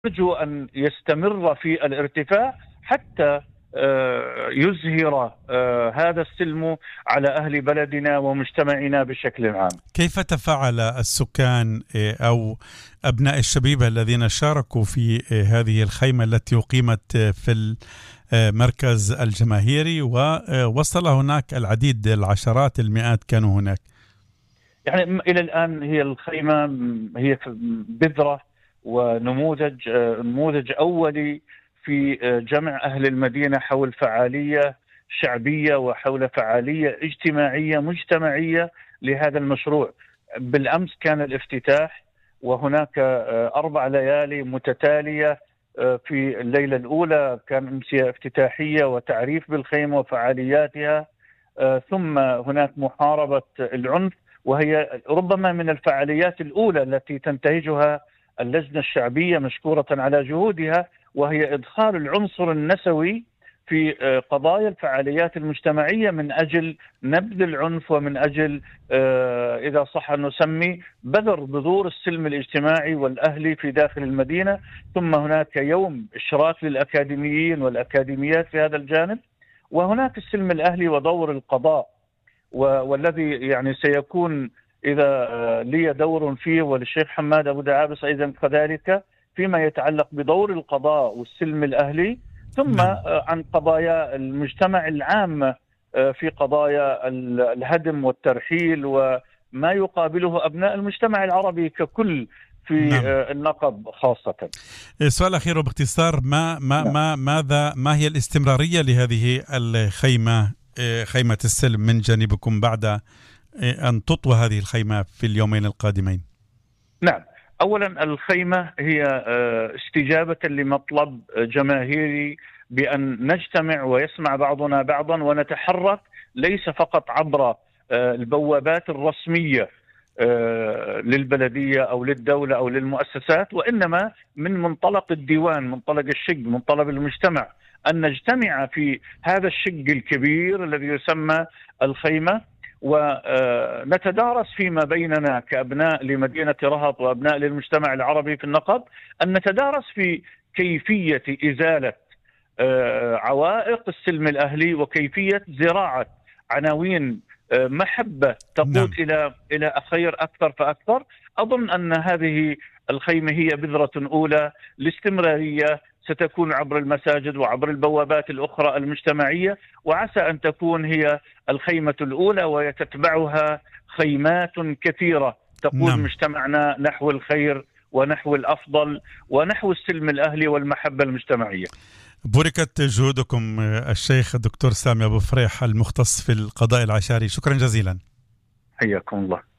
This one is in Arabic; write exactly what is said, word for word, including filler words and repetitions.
نرجو أن يستمر في الارتفاع حتى يزهر هذا السلم على أهل بلدنا ومجتمعنا بشكل عام. كيف تفاعل السكان أو أبناء الشبيبة الذين شاركوا في هذه الخيمة التي أقيمت في المركز الجماهيري ووصل هناك العديد، العشرات المئات كانوا هناك؟ يعني إلى الآن هي الخيمة هي بذرة ونموذج نموذج أولي في جمع أهل المدينة حول فعالية شعبية وحول فعالية اجتماعية مجتمعية لهذا المشروع. بالأمس كان الافتتاح، وهناك أربع ليالي متتالية. في الليلة الأولى كان أمسية افتتاحية وتعريف بالخيمة وفعالياتها، ثم هناك محاربة العنف، وهي ربما من الفعاليات الأولى التي تنتهجها اللجنة الشعبية مشكورة على جهودها، وهي إدخال العنصر النسوي في قضايا الفعاليات المجتمعية من أجل نبذ العنف ومن أجل إذا صح أن نسمي بذر بذور السلم الاجتماعي والأهلي في داخل المدينة. ثم هناك يوم إشراك للأكاديميين والأكاديميات في هذا الجانب، وهناك السلم الأهلي ودور القضاء، والذي يعني سيكون إذا لي دور فيه وللشيخ حماد أبو دعابس أيضا كذلك فيما يتعلق بدور القضاء والسلم الأهلي، ثم نعم. عن قضايا المجتمع العام في قضايا الهدم والترحيل وما يقابله أبناء المجتمع العربي ككل في نعم. النقب خاصة. سؤال أخير باختصار، ما ما نعم. ما ماذا ما هي الاستمرارية لهذه الخيمة، خيمة السلم من جانبكم بعد أن تطوى هذه الخيمة في اليومين القادمين؟ نعم، أولا الخيمة هي استجابة لمطلب جماهيري بأن نجتمع ويسمع بعضنا بعضا ونتحرك، ليس فقط عبر البوابات الرسمية للبلدية أو للدولة أو للمؤسسات، وإنما من منطلق الديوان، منطلق الشق، منطلق المجتمع، أن نجتمع في هذا الشق الكبير الذي يسمى الخيمة، ونتدارس فيما بيننا كأبناء لمدينة رهط وأبناء للمجتمع العربي في النقب، أن نتدارس في كيفية إزالة عوائق السلم الأهلي وكيفية زراعة عناوين محبة تقود نعم. إلى إلى خير أكثر فأكثر. أظن أن هذه الخيمة هي بذرة أولى لاستمرارية ستكون عبر المساجد وعبر البوابات الأخرى المجتمعية، وعسى أن تكون هي الخيمة الأولى ويتتبعها خيمات كثيرة تقود نعم. مجتمعنا نحو الخير ونحو الأفضل ونحو السلم الأهلي والمحبة المجتمعية. بوركت جهودكم الشيخ الدكتور سامي أبو فريح المختص في القضاء العشائري، شكرا جزيلا. حياكم الله.